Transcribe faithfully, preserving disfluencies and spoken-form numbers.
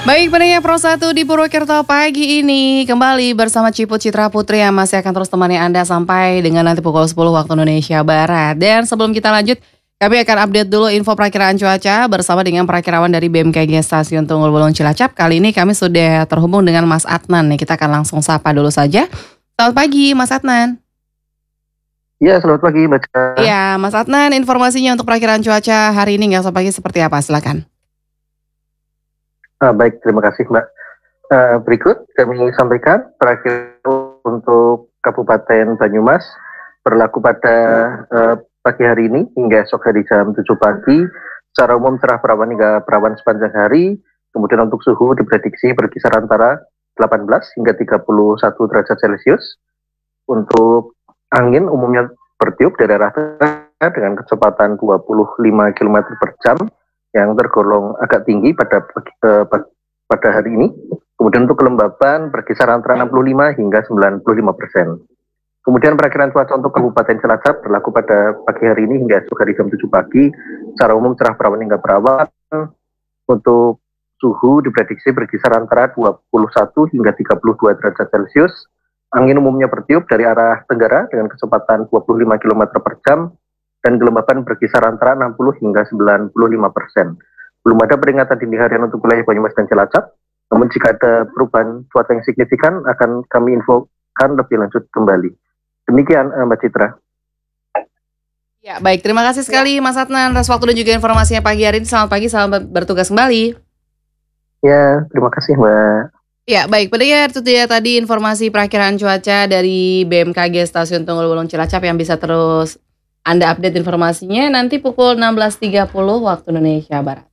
Baik, pendengar Pro satu di Purwokerto pagi ini kembali bersama Ciput Citra Putri yang masih akan terus temani Anda sampai dengan nanti pukul sepuluh waktu Indonesia Barat. Dan sebelum kita lanjut, kami akan update dulu info perakiraan cuaca bersama dengan perakirawan dari B M K G Stasiun Tunggul Bolong Cilacap. Kali ini kami sudah terhubung dengan Mas Adnan nih, kita akan langsung sapa dulu saja. Selamat pagi Mas Adnan. Ya, selamat pagi Mbak Citra. Ya, Mas Adnan, informasinya untuk perakiraan cuaca hari ini nggak pagi seperti apa? Silakan. Uh, baik, terima kasih Mbak. Uh, berikut kami sampaikan terakhir untuk Kabupaten Banyumas berlaku pada uh, pagi hari ini hingga esok hari jam tujuh pagi. Secara umum cerah berawan hingga berawan sepanjang hari. Kemudian untuk suhu diprediksi berkisar antara delapan belas hingga tiga puluh satu derajat Celcius. Untuk angin umumnya bertiup dari arah tengah dengan kecepatan dua puluh lima kilometer per jam. Yang tergolong agak tinggi pada uh, pada hari ini. Kemudian untuk kelembapan berkisar antara enam puluh lima hingga sembilan puluh lima persen. Kemudian perakiraan cuaca untuk Kabupaten Cilacap berlaku pada pagi hari ini hingga esok hari jam tujuh pagi. Secara umum cerah berawan hingga berawan. Untuk suhu diprediksi berkisar antara dua puluh satu hingga tiga puluh dua derajat Celcius. Angin umumnya bertiup dari arah tenggara dengan kecepatan dua puluh lima kilometer per jam. Dan kelembapan berkisar antara enam puluh hingga sembilan puluh lima persen. Belum ada peringatan dini harian untuk wilayah Banyumas dan Cilacap. Namun jika ada perubahan cuaca yang signifikan akan kami infokan lebih lanjut kembali. Demikian Mbak Citra. Ya, baik, terima kasih sekali Mas Adnan atas waktu dan juga informasinya pagi hari ini. Selamat pagi, selamat bertugas kembali. Ya, terima kasih Mbak. Ya, baik, pendengar, itu dia tadi informasi perakiraan cuaca dari B M K G Stasiun Tunggul Bolong Cilacap yang bisa terus Anda update informasinya nanti pukul enam belas tiga puluh waktu Indonesia Barat.